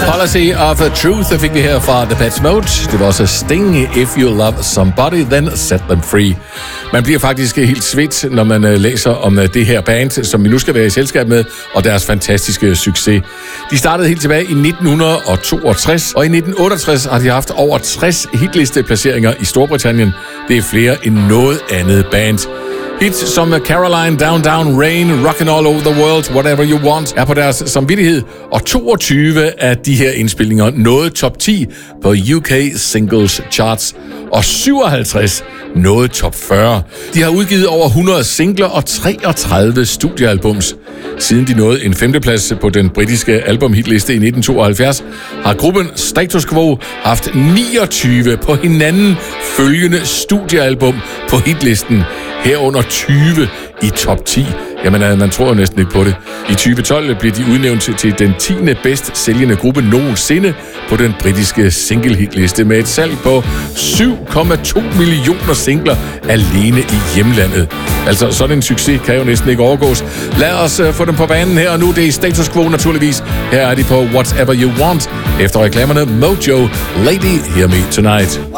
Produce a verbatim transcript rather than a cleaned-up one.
Policy of Truth fik vi her fra The Pet Mode. Det var også Sting. If you love somebody, then set them free. Man bliver faktisk helt svedt, når man læser om det her band, som vi nu skal være i selskab med, og deres fantastiske succes. De startede helt tilbage i nitten toogtres, og i nitten otteogtres har de haft over tres hitlisteplaceringer i Storbritannien. Det er flere end noget andet band. Hits som Caroline, Down Down Rain, Rockin' All Over the World, Whatever You Want er på deres samvittighed, og toogtyve af de her indspilninger nåede top ti på U K Singles Charts, og syvoghalvtreds nåede top fyrre. De har udgivet over hundrede singler og treogtredive studiealbums. Siden de nåede en femteplads på den britiske albumhitliste i nitten tooghalvfjerds, har gruppen Status Quo haft niogtyve på hinanden følgende studiealbum på hitlisten, herunder tyve i top ti. Jamen, man tror jo næsten ikke på det. I tyve tolv blev de udnævnt til den tiende bedst sælgende gruppe nogensinde på den britiske single-hitliste med et salg på syv komma to millioner singler alene i hjemlandet. Altså, sådan en succes kan jo næsten ikke overgås. Lad os uh, få dem på banen her og nu. Det er Status Quo naturligvis. Her er de på Whatever You Want. Efter reklamerne Mojo, Lady Hear Me Tonight.